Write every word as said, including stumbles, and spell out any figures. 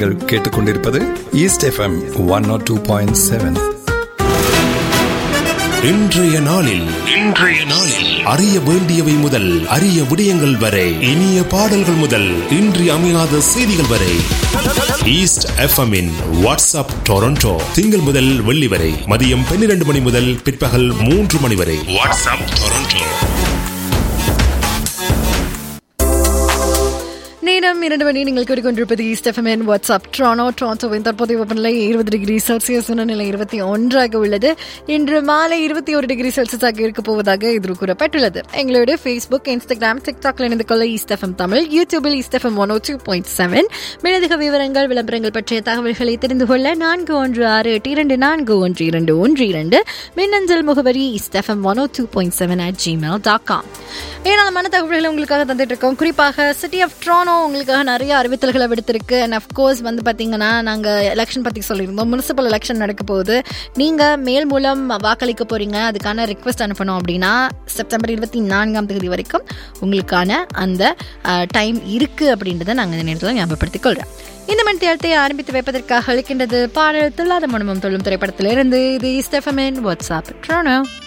நீங்கள் கேட்டுக்கொண்டிருப்பது east FM one not two point seven. இன்றைய நாளில் இன்றைய நாளில் அறிய வேண்டியவை முதல் அரிய விடயங்கள் வரை, இனிய பாடல்கள் முதல் இன்றி அமையாத செய்திகள் வரை, ஈஸ்ட் எஃப்எம்மின் வாட்ஸ்அப் டொரண்டோ திங்கள் முதல் வெள்ளி வரை மதியம் பன்னிரண்டு மணி முதல் பிற்பகல் மூன்று மணி வரை. WhatsApp Toronto. நேரம் இரண்டு மணி. நீங்கள் கேட்டுக்கொண்டிருப்பது ஈஸ்ட் எஃப்எம் வாட்ஸ்அப் ட்ரானோ. ட்ரான்டோவின் தற்போதைய வெப்பநிலை இருபது டிகிரி செல்சியஸ், நிலை இருபத்தி ஒன்றாக உள்ளது. இன்று மாலை இருபத்தி ஒரு டிகிரி செல்சியஸாக இருக்க போவதாக எதிர் கூறப்பட்டுள்ளது. எங்களுடைய ஃபேஸ்புக், இன்ஸ்டாகிராம், டிக்டாக்ல இணைந்து கொள்ள ஈஸ்ட் எஃப்எம் தமிழ், யூடியூபில் ஈஸ்ட் எஃப்எம் ஒன் ஓ டூ பாயிண்ட் செவன். மேலதிக விவரங்கள், விளம்பரங்கள் பற்றிய தகவல்களை தெரிந்து கொள்ள நான்கு ஒன்று ஆறு எட்டு இரண்டு நான்கு ஒன்று இரண்டு ஒன்று இரண்டு, மின்னஞ்சல் முகவரி east FM one O two point seven at Gmail dot com. ஏராளமான தகவல்களை உங்களுக்காக தந்துட்டு இருக்கோம். குறிப்பாக சிட்டி ஆஃப் ட்ரானோ உங்களுக்காக நிறைய அறிவித்தல்களை விடுத்திருக்கு. அண்ட் அஃப்கோர்ஸ் வந்து பார்த்தீங்கன்னா, நாங்கள் எலெக்ஷன் பற்றி சொல்லியிருந்தோம். முனிசிபல் எலெக்ஷன் நடக்க போகுது. நீங்கள் மேல் மூலம் வாக்களிக்க போகிறீங்க. அதுக்கான ரிக்வெஸ்ட் அனுப்பணும் அப்படின்னா செப்டம்பர் இருபத்தி நான்காம் தேதி வரைக்கும் உங்களுக்கான அந்த டைம் இருக்குது அப்படின்றத நாங்கள் இந்த நேரத்தில் ஞாபகப்படுத்திக் கொள்கிறோம். இந்த மணித்தியாலத்தை ஆரம்பித்து வைப்பதற்காக அளிக்கின்றது பாடல் துல்லாத மனமும் தொல்லும் திரைப்படத்திலிருந்து. இது ஈஸ்ட் எஃப்எம் வாட்ஸ்அப் ட்ரானோ.